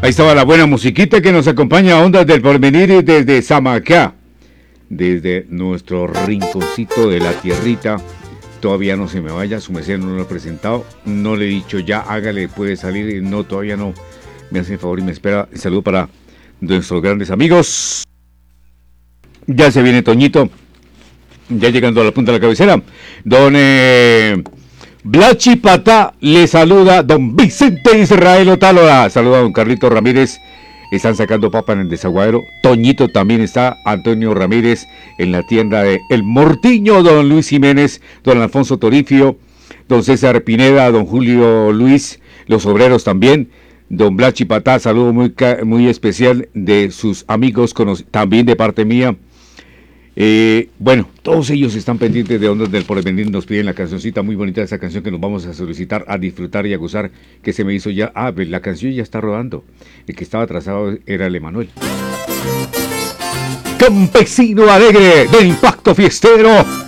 Ahí estaba la buena musiquita que nos acompaña a Ondas del Porvenir y desde Samacá, desde nuestro rinconcito de la tierrita. Todavía no se me vaya, su merced no lo ha presentado, no le he dicho ya, hágale, puede salir, no, todavía no, me hace el favor y me espera. El saludo para nuestros grandes amigos. Ya se viene Toñito, ya llegando a la punta de la cabecera. Don Blachi Patá le saluda don Vicente Israel Otálora, saluda a don Carlito Ramírez. Están sacando papa en el desaguadero. Toñito también está. Antonio Ramírez en la tienda de El Mortiño. Don Luis Jiménez, don Alfonso Torifio, don César Pineda, don Julio Luis, los obreros también. Don Blachi Patá, saludo muy especial de sus amigos, también de parte mía. Bueno, todos ellos están pendientes de Ondas del Porvenir. Nos piden la cancioncita muy bonita, esa canción que nos vamos a solicitar, a disfrutar y a gozar, que se me hizo ya. La canción ya está rodando. El que estaba atrasado era el Emanuel. Campesino alegre del impacto fiestero.